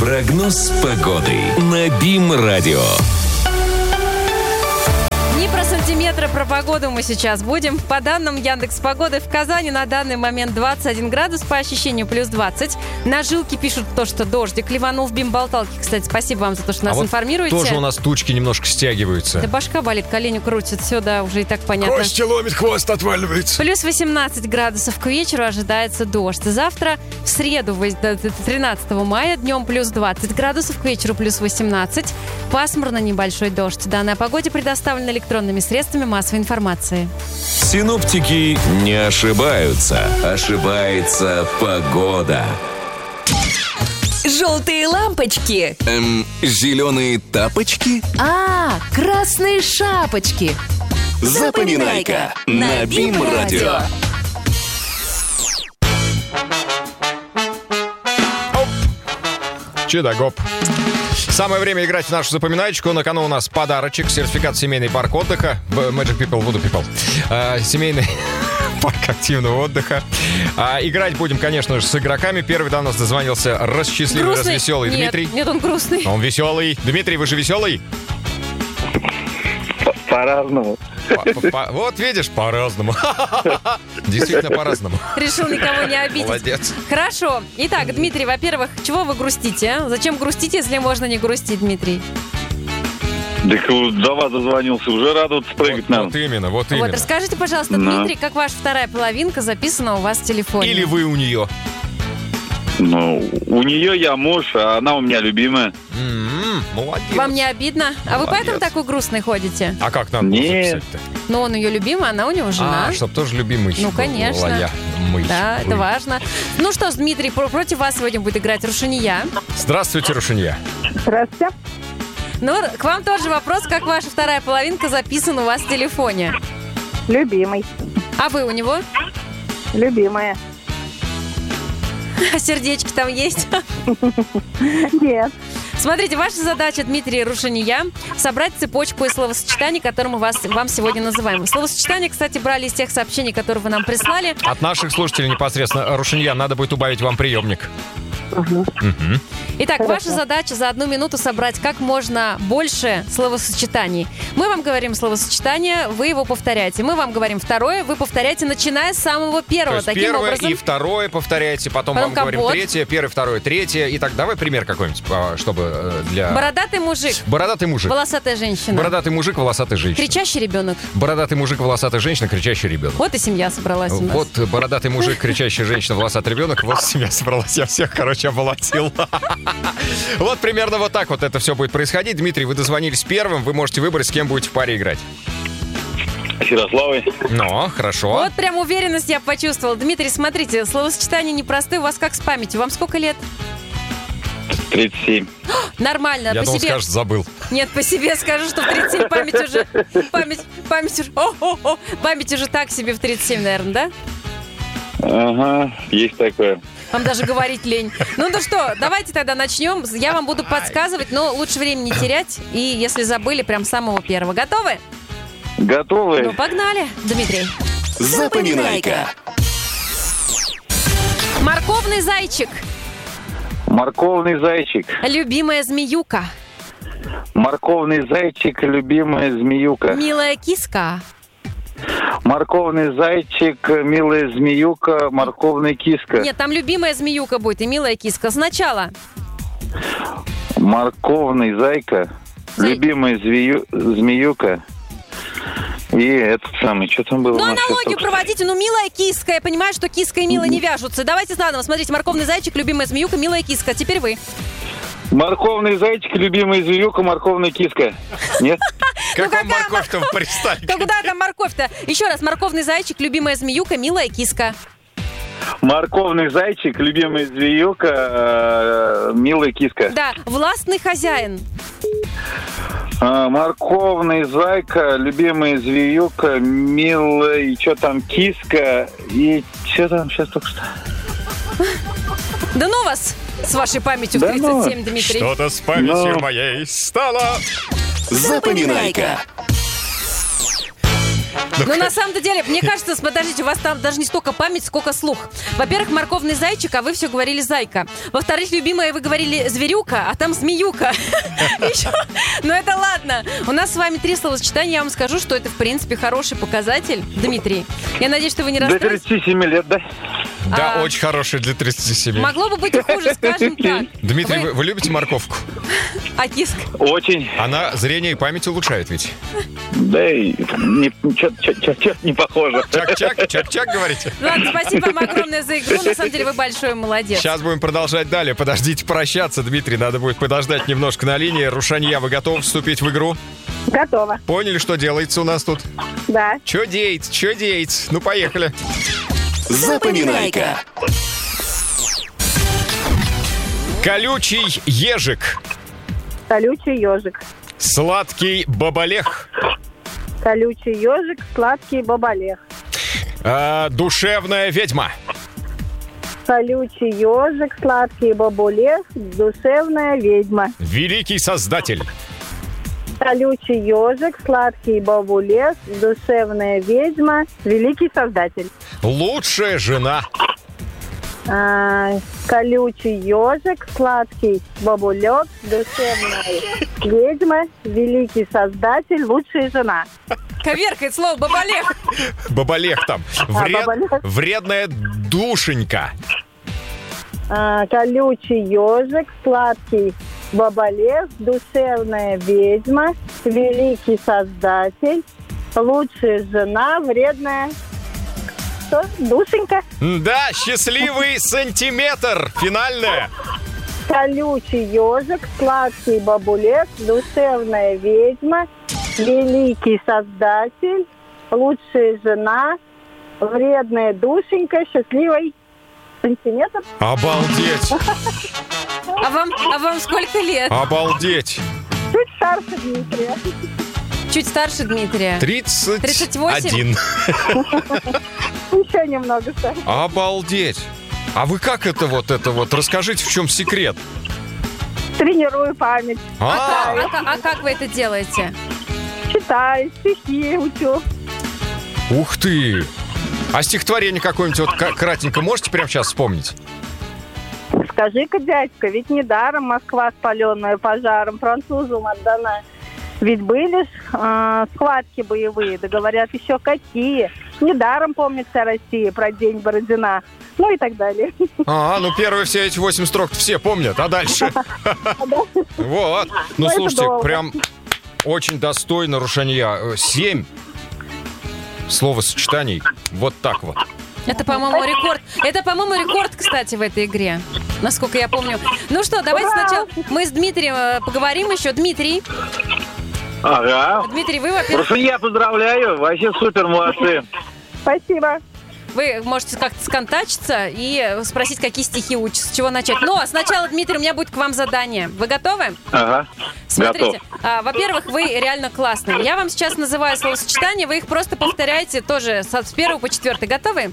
Прогноз погоды на БИМ-радио. Не про сантиметры, про погоду мы сейчас будем. По данным Яндекс.Погоды, в Казани на данный момент 21 градус, по ощущению плюс 20. На жилке пишут то, что дождик ливанул в БИМ-болталке. Кстати, спасибо вам за то, что нас информируете. Тоже у нас тучки немножко стягиваются. Да башка болит, колени крутят, все, да, уже и так понятно. Кости ломит, хвост отваливается. Плюс 18 градусов к вечеру ожидается дождь. Завтра, в среду, 13 мая, днем плюс 20 градусов, к вечеру плюс 18. Пасмурно, небольшой дождь. Данные о погоде предоставлены электронными средствами массовой информации. Синоптики не ошибаются. Ошибается погода. Желтые лампочки. Зеленые тапочки. Красные шапочки. Запоминай-ка на БИМ-радио. Чудо-гоп. Самое время играть в нашу запоминаечку. На кону у нас подарочек. Сертификат в семейный парк отдыха. Magic People, Voodoo People. Семейный парк активного отдыха. Играть будем, конечно же, с игроками. Первый до нас дозвонился расчастливый, развеселый Дмитрий. Нет, он грустный. Он веселый. Дмитрий, вы же веселый? По-разному. Вот видишь, по-разному. Действительно, по-разному. Решил никого не обидеть. Молодец. Хорошо. Итак, Дмитрий, во-первых, чего вы грустите? Зачем грустить, если можно не грустить, Дмитрий? Так до вас дозвонился, уже рад прыгать нам. Вот именно. Вот, расскажите, пожалуйста, Дмитрий, как ваша вторая половинка записана у вас в телефоне? Или вы у нее? Ну, у нее я муж, а она у меня любимая. Молодец. Вам не обидно? А вы поэтому такой грустный ходите? А как надо записать-то? Ну, он ее любимый, она у него жена. Чтоб тоже любимый. Ну, конечно. Да, это важно. Ну что ж, Дмитрий, против вас сегодня будет играть Рушания. Здравствуйте, Рушания. Здравствуйте. Ну, к вам тоже вопрос, как ваша вторая половинка записана у вас в телефоне? Любимый. А вы у него? Любимая. А сердечки там есть? Нет. Смотрите, ваша задача, Дмитрий Рушания, собрать цепочку из словосочетаний, которые мы вам сегодня называем. Словосочетания, кстати, брали из тех сообщений, которые вы нам прислали. От наших слушателей непосредственно. Рушания, надо будет убавить вам приемник. Итак, ваша задача за 1 минуту собрать как можно больше словосочетаний. Мы вам говорим словосочетание, вы его повторяете. Мы вам говорим второе, вы повторяете, начиная с самого первого. То есть первое образом. И второе повторяете, потом вам говорим третье, первое, второе, третье. Итак, давай пример какой-нибудь, чтобы для... Бородатый мужик. Бородатый мужик. Волосатая женщина. Бородатый мужик, волосатая женщина. Кричащий ребенок. Бородатый мужик, волосатая женщина, кричащий ребенок. Вот и семья собралась у нас. Вот бородатый мужик, кричащая женщина, волосатый ребенок. Вот семья собралась. Я всех, оболотил. Вот примерно вот так вот это все будет происходить. Дмитрий, вы дозвонились первым. Вы можете выбрать, с кем будете в паре играть. С Ярославой. Ну, хорошо. Вот прям уверенность я почувствовал. Дмитрий, смотрите, словосочетание непростое. У вас как с памятью? Вам сколько лет? 37. Нормально. Я по думал, себе... скажешь, забыл. Нет, по себе скажу, что в 37 память уже... Память уже... Память уже так себе в 37, наверное, да? Ага, есть такое. Вам даже говорить лень. Ну что, давайте тогда начнем. Я вам буду подсказывать, но лучше времени не терять. И если забыли, прям с самого первого. Готовы? Готовы. Ну, погнали, Дмитрий. Запоминай-ка. Морковный зайчик. Морковный зайчик. Любимая змеюка. Морковный зайчик, любимая змеюка. Милая киска. Морковный зайчик, милая змеюка, морковная киска. Нет, там любимая змеюка будет и милая киска. Сначала. Морковный зайка, любимая змеюка. И этот самый, что там было? Ну, аналогию проводите. Ну, милая киска. Я понимаю, что киска и милая не вяжутся. Давайте заново. Смотрите, морковный зайчик, любимая змеюка, милая киска. Теперь вы. Морковный зайчик, любимая змеюка, морковная киска. Нет? Как вам морковь-то представить? Куда там морковь-то? Еще раз. Морковный зайчик, любимая змеюка, милая киска. Морковный зайчик, любимая змеюка, милая киска. Да, властный хозяин. Морковный зайка, любимая змеюка, милая, что там, киска. И что там сейчас только что? Да ну вас с вашей памятью в 37, Дмитрий. Что-то с памятью моей стало. Запоминай-ка. Ну, на самом деле, мне кажется, подождите, у вас там даже не столько память, сколько слух. Во-первых, морковный зайчик, а вы все говорили зайка. Во-вторых, любимая, вы говорили зверюка, а там змеюка. Но это ладно. У нас с вами 3 словосочетания. Я вам скажу, что это, в принципе, хороший показатель. Дмитрий, я надеюсь, что вы не До расстроитесь. 37 лет, да? Да, очень хороший для 37. Могло бы быть и хуже, скажем так. Дмитрий, вы любите морковку? А киска? Очень. Она зрение и память улучшает ведь. Да и чё-то не похоже. Чак-чак, говорите? Ладно, спасибо вам огромное за игру. На самом деле, вы большой молодец. Сейчас будем продолжать далее. Подождите прощаться, Дмитрий. Надо будет подождать немножко на линии. Рушанья, вы готовы вступить в игру? Готово. Поняли, что делается у нас тут? Да. Чё деется? Ну, поехали. Запоминайка. Колючий ежик. Колючий ежик. Сладкий бабалех. Колючий ежик, сладкий бабалех. Душевная ведьма. Колючий ежик, сладкий бабулех, душевная ведьма. Великий создатель. Колючий ежик, сладкий бабулех, душевная ведьма, великий создатель. Лучшая жена. Колючий ежик, сладкий бабулек, душевная ведьма, великий создатель, лучшая жена. Коверкает слово бабалех. Бабалех там. бабалех. Вредная душенька. Колючий ежик, сладкий бабалех, душевная ведьма, великий создатель, лучшая жена, вредная... Что? Душенька. Да, счастливый сантиметр. Финальная. Колючий ежик, сладкий бабулек, душевная ведьма, великий создатель, лучшая жена, вредная душенька, счастливый сантиметр. Обалдеть. А вам сколько лет? Обалдеть. Чуть старше Дмитрия. Чуть старше Дмитрия. 31. Еще немного старше. Обалдеть. А вы как это вот? Расскажите, в чем секрет? Тренирую память. А как вы это делаете? Читаю, стихи учу. Ух ты. А стихотворение какое-нибудь вот кратенько можете прямо сейчас вспомнить? Скажи-ка, дядька, ведь недаром Москва, спаленная пожаром, французам отдана. Ведь были схватки боевые, да говорят, еще какие. Недаром помнится Россия про день Бородина. Ну и так далее. Ну первые все эти 8 строк все помнят, а дальше? Вот. Ну слушайте, прям очень достойно, Рушанья. 7 словосочетаний. Вот так вот. Это, по-моему, рекорд. Это, по-моему, рекорд, кстати, в этой игре. Насколько я помню. Ну что, давайте сначала мы с Дмитрием поговорим еще. Дмитрий. Ага. Дмитрий, вы, во-первых... Рушанья, поздравляю. Вообще супер, молодцы. Спасибо. Вы можете как-то сконтачиться и спросить, какие стихи учатся, с чего начать. Но сначала, Дмитрий, у меня будет к вам задание. Вы готовы? Ага. Смотрите, готов. Во-первых, вы реально классные. Я вам сейчас называю словосочетания, вы их просто повторяете тоже с 1 по 4. Готовы?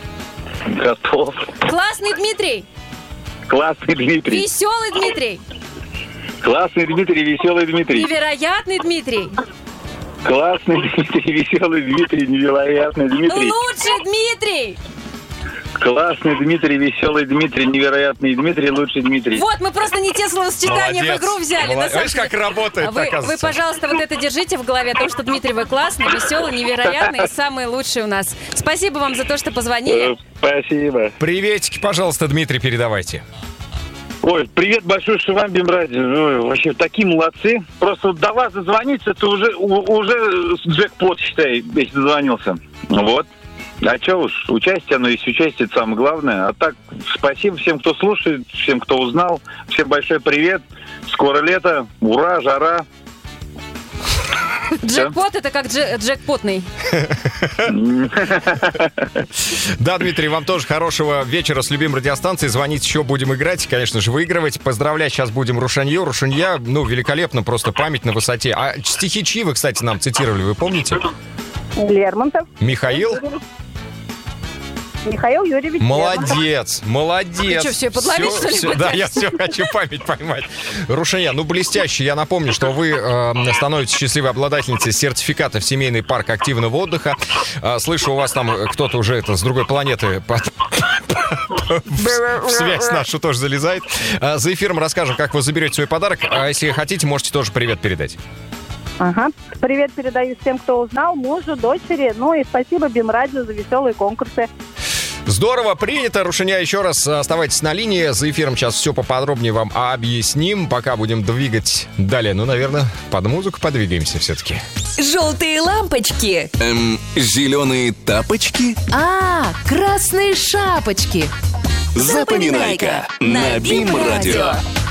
Готов. Классный Дмитрий. Классный Дмитрий. Веселый Дмитрий. Классный Дмитрий, веселый Дмитрий. Невероятный Дмитрий. Классный Дмитрий, веселый Дмитрий, невероятный Дмитрий. Лучший Дмитрий. Классный Дмитрий, веселый Дмитрий, невероятный Дмитрий, лучший Дмитрий. Вот, мы просто не те словосочетания в игру взяли. Видишь, как работает, вы, оказывается. пожалуйста, вот это держите в голове, о том, что Дмитрий, вы классный, веселый, невероятный и самый лучший у нас. Спасибо вам за то, что позвонили. Спасибо. Приветики, пожалуйста, Дмитрий, передавайте. Ой, привет большой, что вам, Бимради. Вообще, такие молодцы. Просто до вас дозвониться, это уже джекпот, считай, если дозвонился. Вот. А что уж, участие, оно есть участие, это самое главное. А так, спасибо всем, кто слушает, всем, кто узнал. Всем большой привет. Скоро лето. Ура, жара. Джекпот — это как джекпотный. Да, Дмитрий, вам тоже хорошего вечера с любимой радиостанцией. Звонить еще будем играть, конечно же, выигрывать. Поздравлять сейчас будем Рушанью. Рушанья, великолепно, просто память на высоте. А стихи чьи вы, кстати, нам цитировали, вы помните? Лермонтов. Михаил? Михаил Юрьевич. Молодец. Ты что, всё подловить, что ли, Да, пытаешься? я все хочу память поймать. Рушания, блестяще. Я напомню, что вы становитесь счастливой обладательницей сертификата в семейный парк активного отдыха. Слышу, у вас там кто-то уже с другой планеты в связь нашу тоже залезает. За эфиром расскажем, как вы заберете свой подарок. А если хотите, можете тоже привет передать. Ага. Привет передаю всем, кто узнал, мужу, дочери. Ну и спасибо Бимрадио за веселые конкурсы. Здорово, принято. Рушания, еще раз оставайтесь на линии. За эфиром сейчас все поподробнее вам объясним. Пока будем двигать далее. Наверное, под музыку подвигаемся все-таки. Желтые лампочки. Зеленые тапочки. Красные шапочки. Запоминай-ка на БИМ-радио.